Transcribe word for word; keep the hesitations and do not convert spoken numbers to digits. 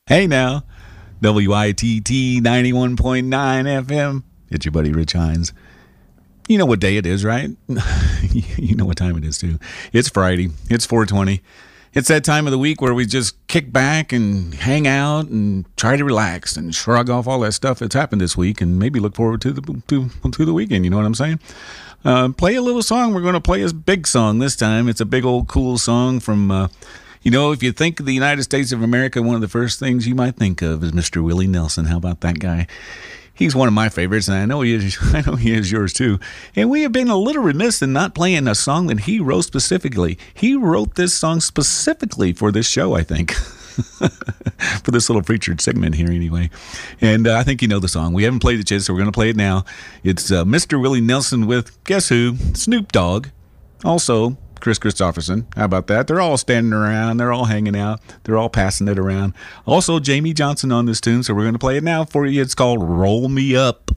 Hey now, W I T T ninety-one point nine F M. It's your buddy Rich Hines. You know what day it is, right? You know what time it is, too. It's Friday. It's four twenty. It's that time of the week where we just kick back and hang out and try to relax and shrug off all that stuff that's happened this week and maybe look forward to the to, to the weekend. You know what I'm saying? Uh, play a little song. We're going to play a big song this time. It's a big old cool song from... Uh, You know, if you think of the United States of America, one of the first things you might think of is Mister Willie Nelson. How about that guy? He's one of my favorites, and I know he is. I know he is yours too. And we have been a little remiss in not playing a song that he wrote specifically. He wrote this song specifically for this show, I think, for this little featured segment here, anyway. And uh, I think you know the song. We haven't played it yet, so we're going to play it now. It's uh, Mister Willie Nelson with guess who? Snoop Dogg. Also, Chris Christopherson. How about that? They're all standing around. They're all hanging out. They're all passing it around. Also, Jamie Johnson on this tune, so we're going to play it now for you. It's called Roll Me Up.